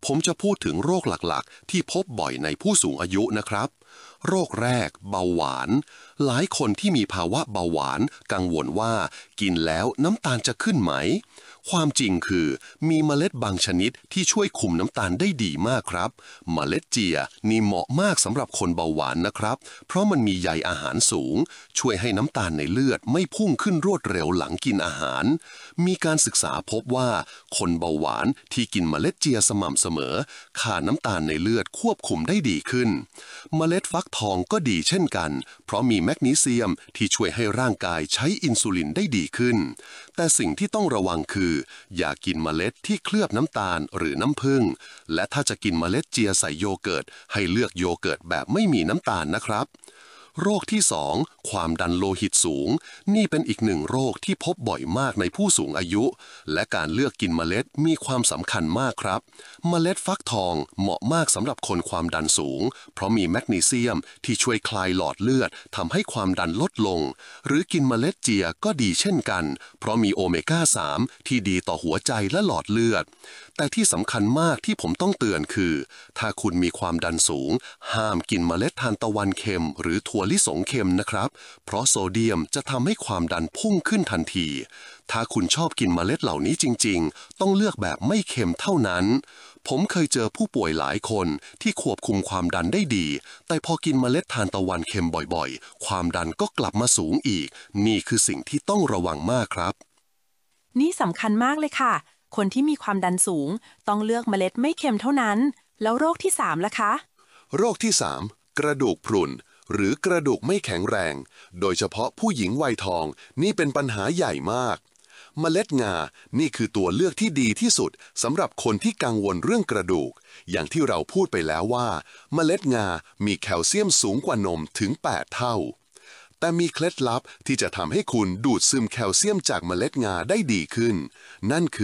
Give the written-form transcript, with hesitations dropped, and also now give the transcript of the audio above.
ผมจะพูดถึงโรคหลักๆที่พบบ่อยในผู้สูงอายุนะครับโรคแรกเบาหวานหลายคนที่มีภาวะเบาหวานกังวลว่ากินแล้วน้ำตาลจะขึ้นไหมความจริงคือมีเมล็ดบางชนิดที่ช่วยคุมน้ำตาลได้ดีมากครับเมล็ดเจียนี่เหมาะมากสำหรับคนเบาหวานนะครับเพราะมันมีใยอาหารสูงช่วยให้น้ำตาลในเลือดไม่พุ่งขึ้นรวดเร็วหลังกินอาหารมีการศึกษาพบว่าคนเบาหวานที่กินเมล็ดเจียสม่ำเสมอค่าน้ำตาลในเลือดควบคุมได้ดีขึ้นเมล็ดฟักทองก็ดีเช่นกันเพราะมีแมกนีเซียมที่ช่วยให้ร่างกายใช้อินซูลินได้ดีขึ้นแต่สิ่งที่ต้องระวังคืออย่ากินเมล็ดที่เคลือบน้ำตาลหรือน้ำผึ้งและถ้าจะกินเมล็ดเจียใส่โยเกิร์ตให้เลือกโยเกิร์ตแบบไม่มีน้ำตาลนะครับโรคที่2ความดันโลหิตสูงนี่เป็นอีกหนึ่งโรคที่พบบ่อยมากในผู้สูงอายุและการเลือกกินเมล็ดมีความสำคัญมากครับเมล็ดฟักทองเหมาะมากสำหรับคนความดันสูงเพราะมีแมกนีเซียมที่ช่วยคลายหลอดเลือดทำให้ความดันลดลงหรือกินเมล็ดเจียก็ดีเช่นกันเพราะมีโอเมก้า3ที่ดีต่อหัวใจและหลอดเลือดแต่ที่สำคัญมากที่ผมต้องเตือนคือถ้าคุณมีความดันสูงห้ามกินเมล็ดทานตะวันเค็มหรือถั่วลิสงเค็มนะครับเพราะโซเดียมจะทำให้ความดันพุ่งขึ้นทันทีถ้าคุณชอบกินเมล็ดเหล่านี้จริงๆต้องเลือกแบบไม่เค็มเท่านั้นผมเคยเจอผู้ป่วยหลายคนที่ควบคุมความดันได้ดีแต่พอกินเมล็ดทานตะวันเค็มบ่อยๆความดันก็กลับมาสูงอีกนี่คือสิ่งที่ต้องระวังมากครับนี่สำคัญมากเลยค่ะคนที่มีความดันสูงต้องเลือกเมล็ดไม่เค็มเท่านั้นแล้วโรคที่3ล่ะคะโรคที่3กระดูกพรุนหรือกระดูกไม่แข็งแรงโดยเฉพาะผู้หญิงวัยทองนี่เป็นปัญหาใหญ่มากเมล็ดงานี่คือตัวเลือกที่ดีที่สุดสำหรับคนที่กังวลเรื่องกระดูกอย่างที่เราพูดไปแล้วว่าเมล็ดงามีแคลเซียมสูงกว่านมถึง8เท่าแต่มีเคล็ดลับที่จะทำให้คุณดูดซึมแคลเซียมจากเมล็ดงาได้ดีขึ้นนั่นคือ